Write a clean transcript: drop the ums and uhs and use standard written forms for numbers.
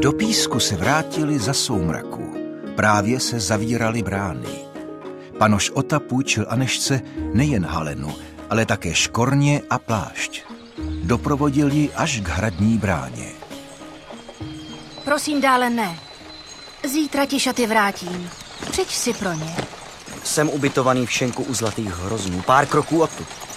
Do Písku se vrátili za soumraku. Právě se zavíraly brány. Panoš Ota půjčil Anežce nejen halenu, ale také škorně a plášť. Doprovodil ji až k hradní bráně. Prosím, dále ne. Zítra ti šaty vrátím. Přijď si pro ně. Jsem ubytovaný v šenku u Zlatých hroznů, pár kroků odtud.